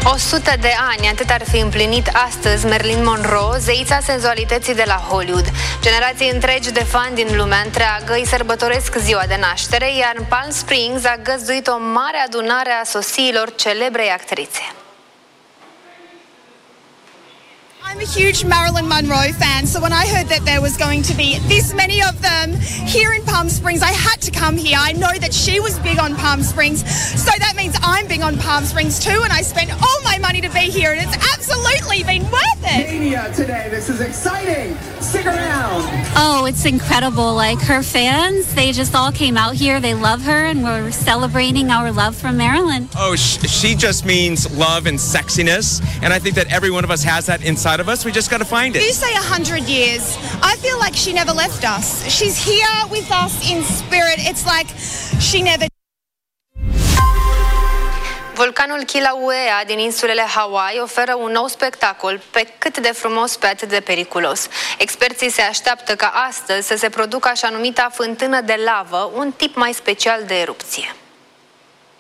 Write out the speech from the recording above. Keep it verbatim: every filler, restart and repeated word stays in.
o sută de ani, atât ar fi împlinit astăzi Marilyn Monroe, zeița senzualității de la Hollywood. Generații întregi de fani din lumea întreagă îi sărbătoresc ziua de naștere, iar în Palm Springs a găzduit o mare adunare a sosiilor celebrei actrițe. I'm a huge Marilyn Monroe fan, so when I heard that there was going to be this many of them here in Palm Springs, I had to come here. I know that she was big on Palm Springs, so that means I'm big on Palm Springs too, and I spent all my money to be here, and it's absolutely been worth it. Mania today, this is exciting. Stick around. Oh, it's incredible. Like, her fans, they just all came out here. They love her, and we're celebrating our love for Marilyn. Oh, she just means love and sexiness, and I think that every one of us has that inside of us. We just got to find it. You say a hundred years. I feel like she never left us. She's here with us in spirit. It's like she never... Vulcanul Kilauea din insulele Hawaii oferă un nou spectacol, pe cât de frumos, pe atât de periculos. Experții se așteaptă ca astăzi să se producă așa numita fântână de lavă, un tip mai special de erupție.